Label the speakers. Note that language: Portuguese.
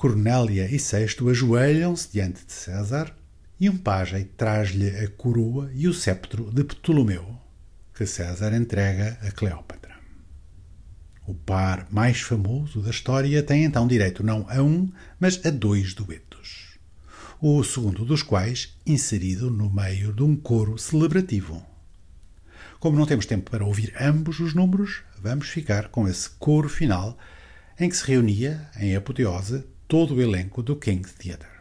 Speaker 1: Cornélia e Sexto ajoelham-se diante de César e um pajem traz-lhe a coroa e o sceptro de Ptolomeu, que César entrega a Cleópatra. O par mais famoso da história tem então direito não a um, mas a dois duetos. O segundo dos quais inserido no meio de um coro celebrativo. Como não temos tempo para ouvir ambos os números, vamos ficar com esse coro final em que se reunia, em apoteose, todo o elenco do King's Theatre.